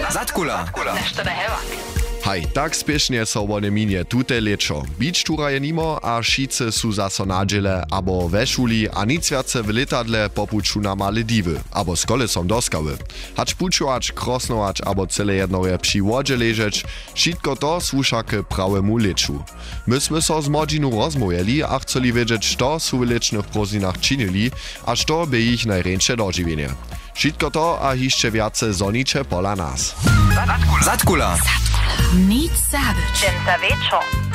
Zatkula. Nešto da heva. Haj, tak spiešne so one minie tute lečo. Bič túra je nimo a šice sú zaso nadžele, abo ve šuli a nic viace v letadle popuču na Malediwy, abo z kolesom doskawy. Hač pučovač, krosnovač, abo celé jedno je przy wodže ležeć, šitko to słuša k prawemu leču. My sme so z młodzinu rozmojeli a chceli wiedzieć, što sú v lečnych prozinach činili a što by ich najrejšie dožiwienie. Šitko to a hišće viace zoniče pola nas. Zatkula. Nic zabić. Dżem za wieczór.